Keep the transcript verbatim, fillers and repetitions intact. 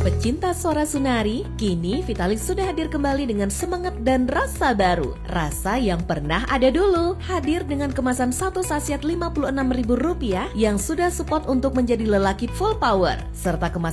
Pecinta suara Sunari, kini Vitalis sudah hadir kembali dengan semangat dan rasa baru. Rasa yang pernah ada dulu, hadir dengan kemasan satu sachet lima puluh enam ribu rupiah yang sudah support untuk menjadi lelaki full power, serta kemasan